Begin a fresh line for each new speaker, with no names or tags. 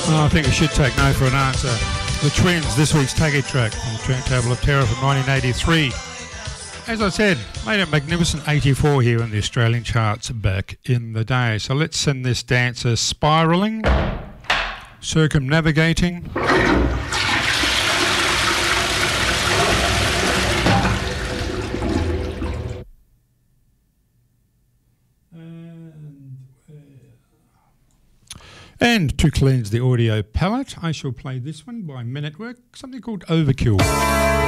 I think we should take no for an answer. The Twins, this week's Taggy track from the Turntable of Terror from 1983. As I said, made a magnificent 84 here in the Australian charts back in the day. So let's send this dancer spiralling, circumnavigating. And to cleanse the audio palette, I shall play this one by Men at Work, something called Overkill.